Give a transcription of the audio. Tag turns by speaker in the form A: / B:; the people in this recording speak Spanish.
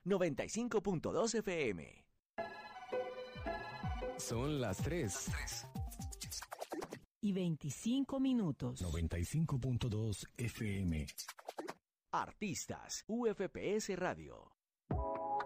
A: 95.2 FM.
B: Son las 3.
C: Y 25 minutos.
B: 95.2 FM.
A: Artistas, UFPS Radio.